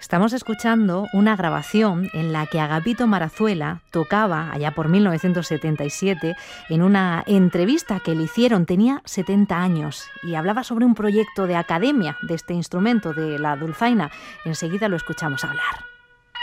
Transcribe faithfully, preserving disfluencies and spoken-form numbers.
Estamos escuchando una grabación en la que Agapito Marazuela tocaba, allá por mil novecientos setenta y siete, en una entrevista que le hicieron. Tenía setenta años y hablaba sobre un proyecto de academia de este instrumento, de la dulzaina. Enseguida lo escuchamos hablar.